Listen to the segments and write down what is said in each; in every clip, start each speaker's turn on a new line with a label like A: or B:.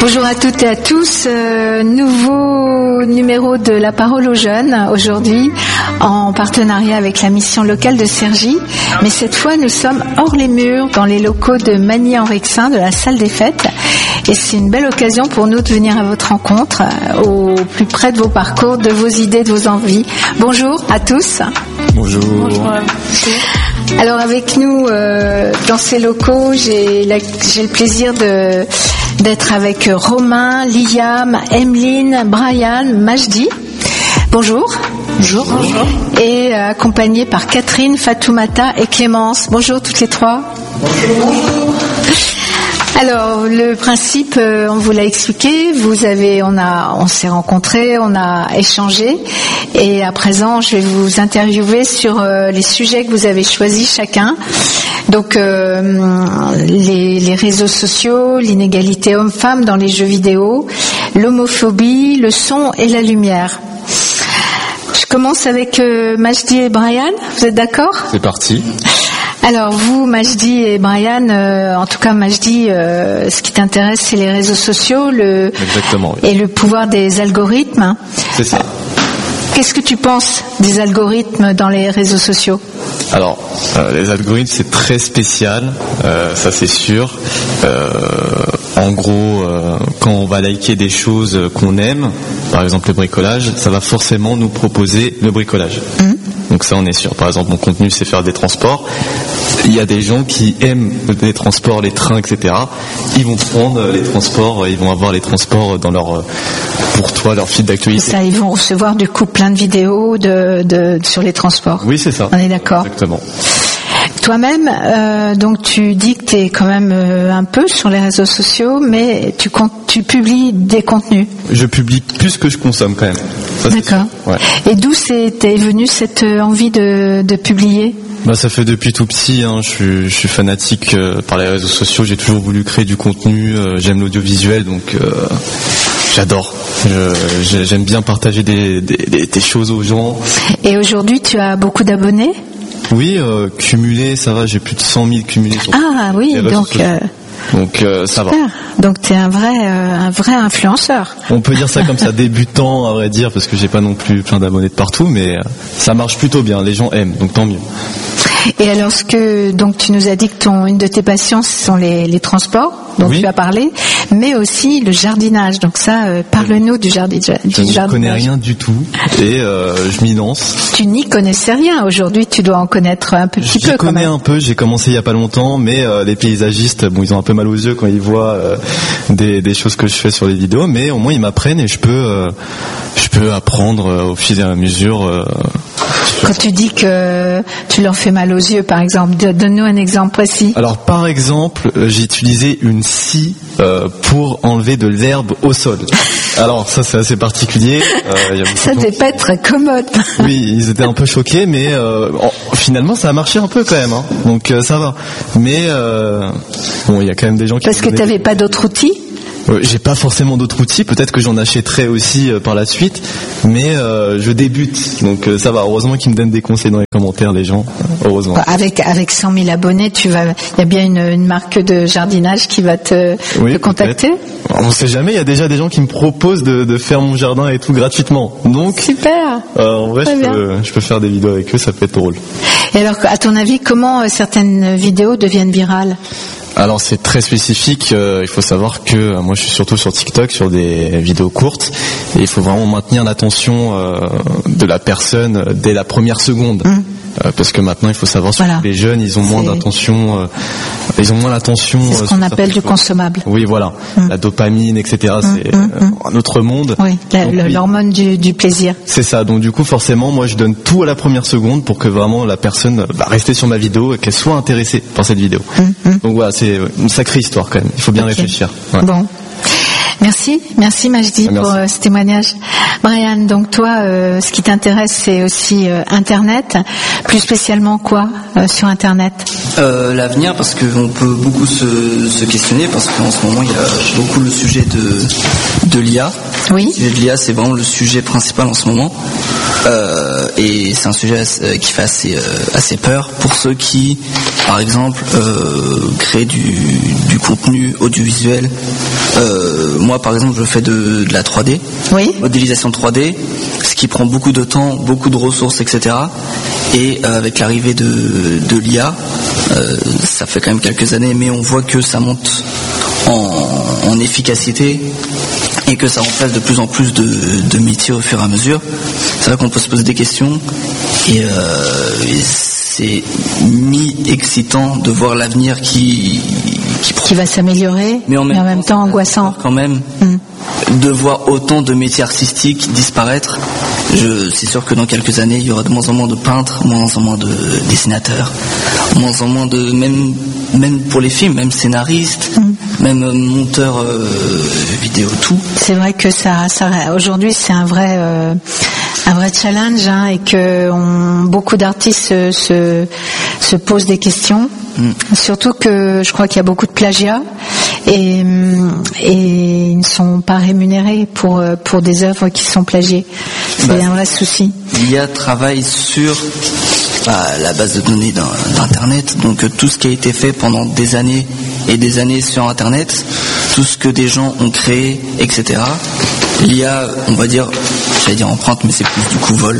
A: Bonjour à toutes et à tous, nouveau numéro de La Parole aux Jeunes aujourd'hui en partenariat avec la mission locale de Cergy, mais cette fois nous sommes hors les murs dans les locaux de Magny-en-Vexin de la salle des fêtes et c'est une belle occasion pour nous de venir à votre rencontre au plus près de vos parcours, de vos idées, de vos envies. Bonjour à tous.
B: Bonjour.
A: Bonjour. Alors avec nous dans ces locaux, j'ai le plaisir d'être avec Romain, Liam, Emeline, Brian, Majdi. Bonjour. Bonjour. Bonjour. Et accompagné par Catherine, Fatoumata et Clémence. Bonjour toutes les trois. Bonjour. Alors le principe, on vous l'a expliqué. On s'est rencontrés, on a échangé, et à présent, je vais vous interviewer sur les sujets que vous avez choisis chacun. Donc les réseaux sociaux, l'inégalité homme-femme dans les jeux vidéo, l'homophobie, le son et la lumière. Je commence avec Majdi et Brian. Vous êtes d'accord ?
B: C'est parti.
A: Alors vous, Majdi et Brian, en tout cas Majdi, ce qui t'intéresse, c'est les réseaux sociaux,
B: Exactement, oui.
A: Et le pouvoir des algorithmes.
B: C'est ça.
A: Qu'est-ce que tu penses des algorithmes dans les réseaux sociaux ?
B: Alors, les algorithmes, c'est très spécial, ça c'est sûr. En gros, quand on va liker des choses qu'on aime, par exemple le bricolage, ça va forcément nous proposer le bricolage. Donc ça, on est sûr. Par exemple, mon contenu, c'est faire des transports. Il y a des gens qui aiment les transports, les trains, etc. Ils vont prendre les transports, ils vont avoir les transports dans pour toi, leur fil d'actualité.
A: Ça, ils vont recevoir du coup plein de vidéos sur les transports.
B: Oui, c'est ça.
A: On est d'accord.
B: Exactement.
A: Toi-même, donc tu dis que tu es quand même un peu sur les réseaux sociaux, mais tu publies des contenus.
B: Je publie plus que je consomme quand même. Ça,
A: d'accord.
B: Ouais.
A: Et d'où t'es venue cette envie de publier ?
B: Ça fait depuis tout petit, hein. Je suis fanatique par les réseaux sociaux. J'ai toujours voulu créer du contenu. J'aime l'audiovisuel, donc j'adore. J'aime bien partager des choses aux gens.
A: Et aujourd'hui, tu as beaucoup d'abonnés ?
B: Oui, cumulé, ça va. J'ai plus de 100 000 cumulés.
A: Ah oui, donc
B: ça va.
A: Donc t'es un vrai influenceur.
B: On peut dire ça comme ça, débutant à vrai dire, parce que j'ai pas non plus plein d'abonnés de partout, mais ça marche plutôt bien. Les gens aiment, donc tant mieux.
A: Et alors, donc tu nous as dit que une de tes passions, ce sont les transports, dont
B: oui.
A: Tu as parlé, mais aussi le jardinage. Donc ça, parle-nous du jardinage.
B: Je ne connais rien du tout et je m'y lance.
A: Tu n'y connaissais rien. Aujourd'hui, tu dois en connaître un petit peu.
B: Je connais un peu. J'ai commencé il y a pas longtemps, mais les paysagistes, ils ont un peu mal aux yeux quand ils voient des choses que je fais sur les vidéos, mais au moins ils m'apprennent et je peux apprendre au fil et à mesure.
A: Quand tu dis que tu leur fais mal aux yeux, par exemple, donne-nous un exemple précis.
B: Alors, par exemple, j'ai utilisé une scie pour enlever de l'herbe au sol. Alors, ça, c'est assez particulier.
A: Ça devait pas être très commode.
B: Oui, ils étaient un peu choqués, mais finalement, ça a marché un peu quand même. Hein. Donc, ça va. Mais bon, il y a quand même des gens qui...
A: Parce que tu n'avais pas d'autres outils ?
B: J'ai pas forcément d'autres outils, peut-être que j'en achèterai aussi par la suite, mais je débute, donc ça va. Heureusement qu'ils me donnent des conseils dans les commentaires, les gens. Heureusement.
A: Avec 100 000 abonnés, il y a bien une marque de jardinage qui va te contacter.
B: On sait jamais. Il y a déjà des gens qui me proposent de faire mon jardin et tout gratuitement. Donc
A: super.
B: En vrai, je peux faire des vidéos avec eux, ça peut être drôle.
A: Et alors, à ton avis, comment certaines vidéos deviennent virales ?
B: Alors c'est très spécifique, il faut savoir que moi je suis surtout sur TikTok, sur des vidéos courtes, et il faut vraiment maintenir l'attention de la personne dès la première seconde. Parce que maintenant il faut savoir que les jeunes ils ont moins d'attention, ils ont moins l'attention.
A: C'est ce qu'on appelle du consommable.
B: Oui voilà, la dopamine etc. C'est un autre monde.
A: Oui, l'hormone du plaisir.
B: C'est ça, donc du coup forcément moi je donne tout à la première seconde pour que vraiment la personne va rester sur ma vidéo et qu'elle soit intéressée par cette vidéo. Donc voilà, c'est une sacrée histoire quand même, il faut bien réfléchir. Ouais.
A: Bon. Merci Majdi pour ce témoignage. Brian, donc toi, ce qui t'intéresse, c'est aussi Internet. Plus spécialement quoi sur Internet ?
C: L'avenir, parce qu'on peut beaucoup se questionner, parce qu'en ce moment, il y a beaucoup le sujet de l'IA.
A: Oui.
C: Le sujet de l'IA, c'est vraiment le sujet principal en ce moment. Et c'est un sujet qui fait assez peur pour ceux qui, par exemple, créent du contenu audiovisuel. Moi, par exemple, je fais de la 3D, modélisation 3D, ce qui prend beaucoup de temps, beaucoup de ressources, etc. Et avec l'arrivée de l'IA, ça fait quand même quelques années, mais on voit que ça monte en efficacité et que ça remplace de plus en plus de métiers au fur et à mesure. C'est vrai qu'on peut se poser des questions et c'est mi-excitant de voir l'avenir qui
A: va s'améliorer, mais en même temps angoissant.
C: Quand même, de voir autant de métiers artistiques disparaître. C'est sûr que dans quelques années, il y aura de moins en moins de peintres, moins en moins de dessinateurs, moins en moins de même pour les films, même scénaristes, même monteurs vidéo, tout.
A: C'est vrai que ça aujourd'hui c'est un vrai challenge, hein, et que beaucoup d'artistes se posent des questions. Surtout que je crois qu'il y a beaucoup de plagiat et ils ne sont pas rémunérés pour des œuvres qui sont plagiées. C'est un vrai souci.
C: L'IA travaille sur la base de données d'Internet, donc tout ce qui a été fait pendant des années et des années sur Internet, tout ce que des gens ont créé, etc. L'IA, on va dire, j'allais dire empreinte, mais c'est plus du coup vol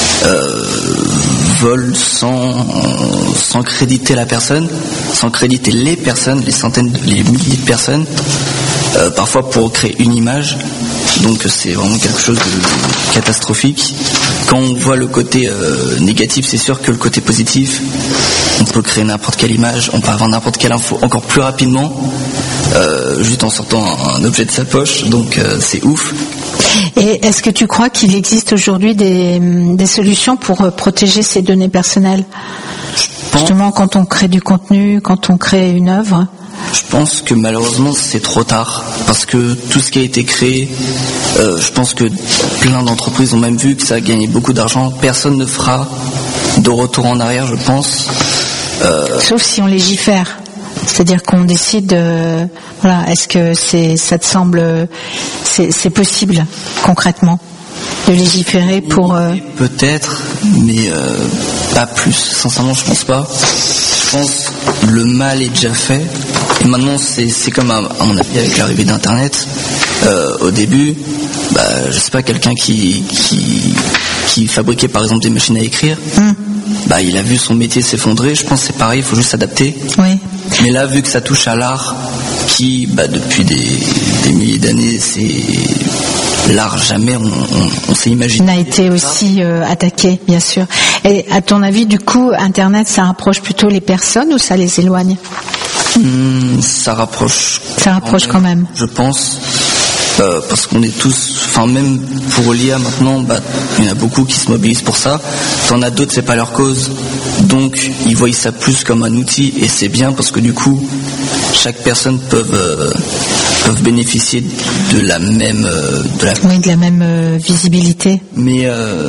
C: sans créditer la personne, sans créditer les personnes, les milliers de personnes, parfois pour créer une image. Donc c'est vraiment quelque chose de catastrophique. Quand on voit le côté négatif, c'est sûr que le côté positif, on peut créer n'importe quelle image, on peut avoir n'importe quelle info encore plus rapidement, juste en sortant un objet de sa poche, donc c'est ouf.
A: Et est-ce que tu crois qu'il existe aujourd'hui des solutions pour protéger ces données personnelles ? Justement, quand on crée du contenu, quand on crée une œuvre ?
C: Je pense que malheureusement c'est trop tard, parce que tout ce qui a été créé, je pense que plein d'entreprises ont même vu que ça a gagné beaucoup d'argent. Personne ne fera de retour en arrière, je pense.
A: Sauf si on légifère. C'est-à-dire qu'on décide, est-ce que ça te semble, c'est possible concrètement de légiférer pour...
C: Peut-être, mais pas plus. Sincèrement, je pense pas. Je pense le mal est déjà fait. Et maintenant, c'est comme à mon avis avec l'arrivée d'Internet. Au début, je sais pas, quelqu'un qui fabriquait par exemple des machines à écrire. Il a vu son métier s'effondrer. Je pense que c'est pareil, il faut juste s'adapter.
A: Oui.
C: Mais là, vu que ça touche à l'art, qui depuis des milliers d'années, c'est l'art, jamais on s'est imaginé.
A: N'a été aussi attaqué, bien sûr. Et à ton avis, du coup, Internet, ça rapproche plutôt les personnes ou ça les éloigne ?
C: Ça rapproche.
A: Ça rapproche quand même.
C: Je pense. Parce qu'on est tous, même pour l'IA maintenant, il y en a beaucoup qui se mobilisent pour ça. T'en as d'autres, c'est pas leur cause. Donc, ils voient ça plus comme un outil, et c'est bien parce que du coup, chaque personne peut bénéficier de la même,
A: de la même visibilité.
C: Mais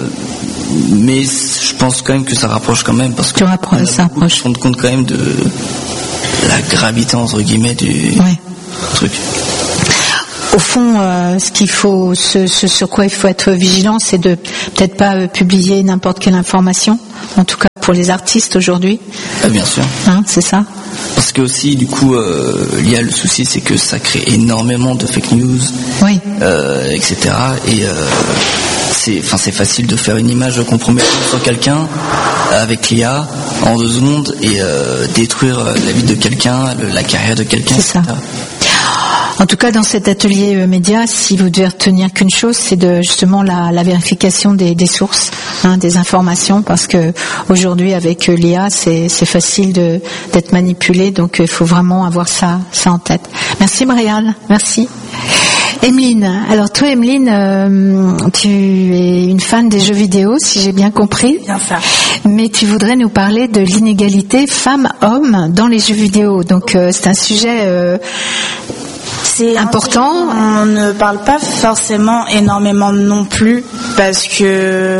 C: je pense quand même que ça rapproche quand même, parce que
A: ça rapproche.
C: Se rendre compte quand même de la gravité entre guillemets du truc.
A: Au fond, ce sur quoi il faut être vigilant, c'est de peut-être pas publier n'importe quelle information, en tout cas pour les artistes aujourd'hui.
C: Bien sûr.
A: C'est ça.
C: Parce que aussi, du coup, le souci, c'est que ça crée énormément de fake news, etc. Et c'est facile de faire une image compromettante sur quelqu'un avec l'IA en 2 secondes et détruire la vie de quelqu'un, la carrière de quelqu'un,
A: etc. Ça. En tout cas, dans cet atelier média, si vous devez retenir qu'une chose, c'est justement la vérification des sources, des informations, parce que aujourd'hui, avec l'IA, c'est facile d'être manipulé, donc il faut vraiment avoir ça en tête. Merci Brian, merci. Emeline, alors toi Emeline, tu es une fan des jeux vidéo, si j'ai bien compris.
D: Bien ça.
A: Mais tu voudrais nous parler de l'inégalité femmes-hommes dans les jeux vidéo. Donc c'est un sujet...
D: c'est
A: important.
D: On ne parle pas forcément énormément non plus, parce que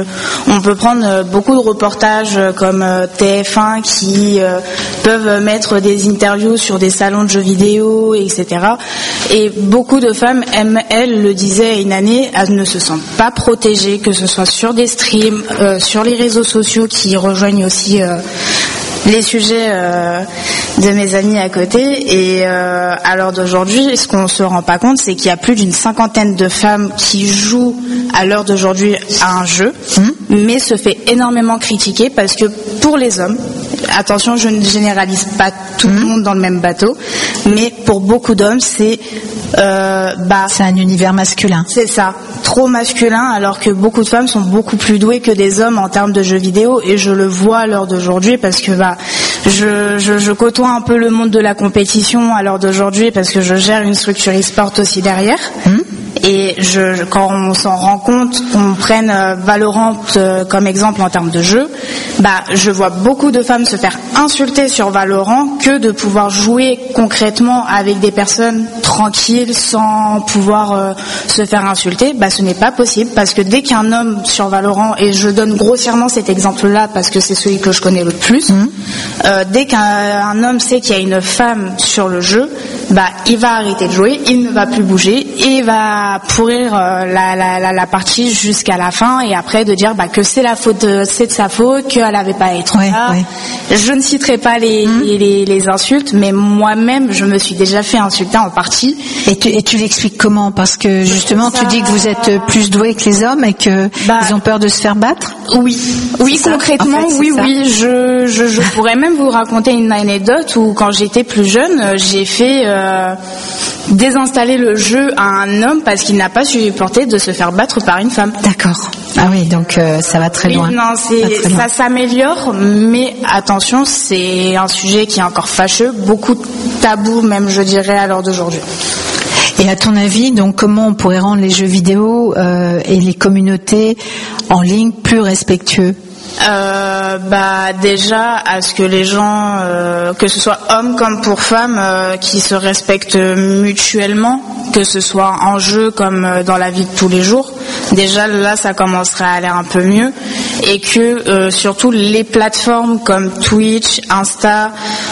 D: On peut prendre beaucoup de reportages comme TF1 qui peuvent mettre des interviews sur des salons de jeux vidéo, etc. Et beaucoup de femmes, elles le disaient une année, elles ne se sentent pas protégées, que ce soit sur des streams, sur les réseaux sociaux qui rejoignent aussi les sujets de mes amis à côté. Et à l'heure d'aujourd'hui, ce qu'on se rend pas compte, c'est qu'il y a plus d'une 50aine de femmes qui jouent à l'heure d'aujourd'hui à un jeu, mais se fait énormément critiquer parce que pour les hommes, attention, je ne généralise pas tout le monde dans le même bateau, mais pour beaucoup d'hommes, c'est
A: c'est un univers masculin.
D: C'est ça, trop masculin, alors que beaucoup de femmes sont beaucoup plus douées que des hommes en termes de jeux vidéo, et je le vois à l'heure d'aujourd'hui parce que je côtoie un peu le monde de la compétition à l'heure d'aujourd'hui parce que je gère une structure e-sport aussi derrière. Et quand on s'en rend compte, qu'on prenne Valorant comme exemple en termes de jeu, je vois beaucoup de femmes se faire insulter sur Valorant que de pouvoir jouer concrètement avec des personnes tranquilles sans pouvoir se faire insulter. Ce n'est pas possible parce que dès qu'un homme sur Valorant, et je donne grossièrement cet exemple-là parce que c'est celui que je connais le plus, dès qu'un homme sait qu'il y a une femme sur le jeu, il va arrêter de jouer, il ne va plus bouger et il va pourrir la partie jusqu'à la fin, et après de dire que c'est de sa faute, qu'elle n'avait pas à être là. Je ne citerai pas les insultes, mais moi-même je me suis déjà fait insulter en partie.
A: Et tu l'expliques comment? Parce que justement tu dis que vous êtes plus doués que les hommes et que ils ont peur de se faire battre.
D: Oui, concrètement, en fait, oui. Je pourrais même vous raconter une anecdote où quand j'étais plus jeune, j'ai fait désinstaller le jeu à un homme parce qu'il n'a pas supporté de se faire battre par une femme.
A: D'accord. Ah oui, donc ça va très loin.
D: Non, ça s'améliore, mais attention, c'est un sujet qui est encore fâcheux, beaucoup de tabous même, je dirais, à l'heure d'aujourd'hui.
A: Et à ton avis, donc comment on pourrait rendre les jeux vidéo et les communautés en ligne plus respectueux?
D: Déjà à ce que les gens, que ce soit hommes comme pour femmes, qui se respectent mutuellement, que ce soit en jeu comme dans la vie de tous les jours. Déjà là, ça commencerait à aller un peu mieux, et que surtout les plateformes comme Twitch, Insta,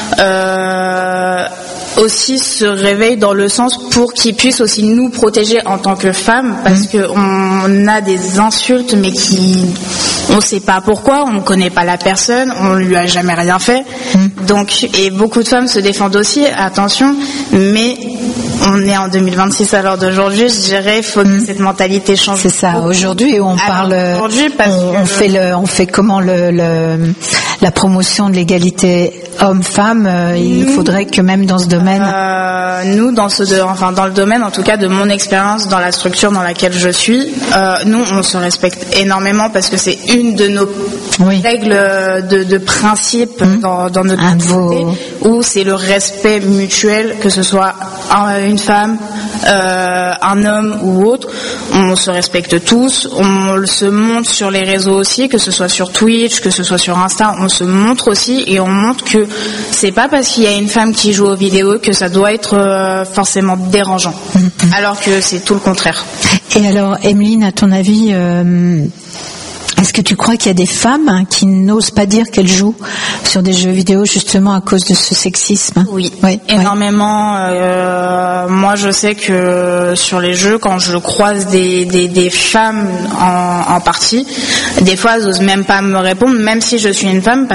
D: aussi se réveillent dans le sens pour qu'ils puissent aussi nous protéger en tant que femmes, parce que on a des insultes mais on sait pas pourquoi, on connaît pas la personne, on lui a jamais rien fait. Donc, et beaucoup de femmes se défendent aussi, attention, mais on est en 2026 à l'heure d'aujourd'hui, je dirais, il faut que cette mentalité change.
A: C'est ça, aujourd'hui on parle, on fait comment la promotion de l'égalité homme-femme, il faudrait que même dans ce domaine.
D: Nous, dans le domaine, en tout cas de mon expérience dans la structure dans laquelle je suis, nous, on se respecte énormément parce que c'est une de nos règles de principe dans notre communauté, où c'est le respect mutuel, que ce soit une femme, un homme ou autre. On se respecte tous, on se montre sur les réseaux aussi, que ce soit sur Twitch, que ce soit sur Insta, on se montre aussi, et on montre que c'est pas parce qu'il y a une femme qui joue aux vidéos que ça doit être forcément dérangeant, alors que c'est tout le contraire.
A: Et alors, Emeline, à ton avis, est-ce que tu crois qu'il y a des femmes qui n'osent pas dire qu'elles jouent sur des jeux vidéo justement à cause de ce sexisme?
D: Oui, énormément. Moi, je sais que sur les jeux, quand je croise des femmes en partie, des fois, elles osent même pas me répondre, même si je suis une femme,